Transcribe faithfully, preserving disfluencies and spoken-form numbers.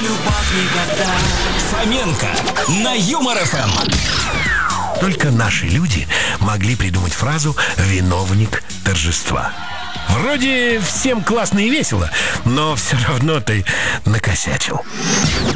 любовь никогда. Фоменко на Юмор эф эм. Только наши люди могли придумать фразу «виновник торжества». Вроде всем классно и весело, но все равно ты накосячил.